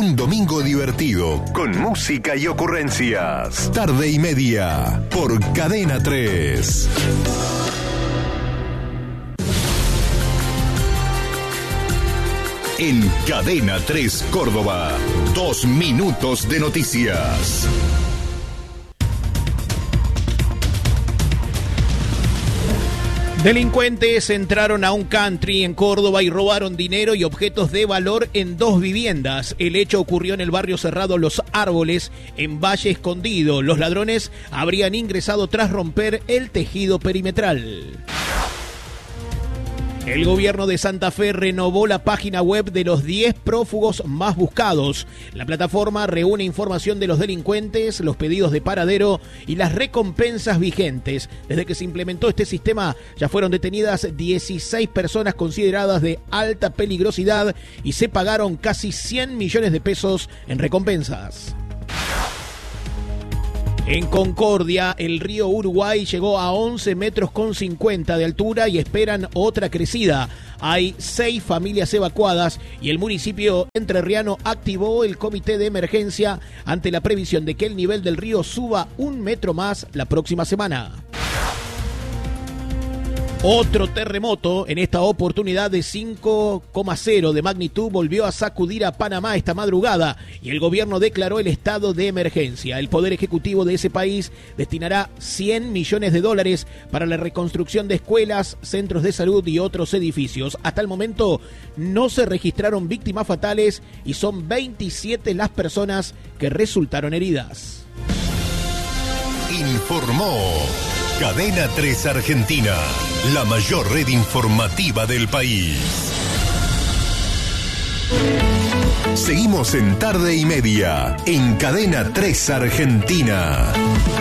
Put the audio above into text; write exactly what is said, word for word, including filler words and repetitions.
Un domingo divertido, con música y ocurrencias. Tarde y media, por Cadena tres. En Cadena tres Córdoba, dos minutos de noticias. Delincuentes entraron a un country en Córdoba y robaron dinero y objetos de valor en dos viviendas. El hecho ocurrió en el barrio cerrado Los Árboles, en Valle Escondido. Los ladrones habrían ingresado tras romper el tejido perimetral. El gobierno de Santa Fe renovó la página web de los diez prófugos más buscados. La plataforma reúne información de los delincuentes, los pedidos de paradero y las recompensas vigentes. Desde que se implementó este sistema, ya fueron detenidas dieciséis personas consideradas de alta peligrosidad y se pagaron casi cien millones de pesos en recompensas. En Concordia, el río Uruguay llegó a once metros con cincuenta de altura y esperan otra crecida. Hay seis familias evacuadas y el municipio entrerriano activó el comité de emergencia ante la previsión de que el nivel del río suba un metro más la próxima semana. Otro terremoto, en esta oportunidad de cinco coma cero de magnitud, volvió a sacudir a Panamá esta madrugada y el gobierno declaró el estado de emergencia. El Poder Ejecutivo de ese país destinará cien millones de dólares para la reconstrucción de escuelas, centros de salud y otros edificios. Hasta el momento no se registraron víctimas fatales y son veintisiete las personas que resultaron heridas. Informó Cadena tres Argentina, la mayor red informativa del país. Seguimos en Tarde y Media, en Cadena tres Argentina.